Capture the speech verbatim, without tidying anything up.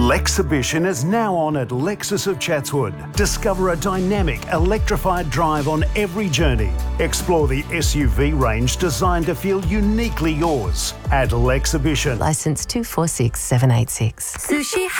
Lexhibition is now on at Lexus of Chatswood. Discover a dynamic, electrified drive on every journey. Explore the S U V range designed to feel uniquely yours at Lexhibition. Licence two four six seven eight six. Sushi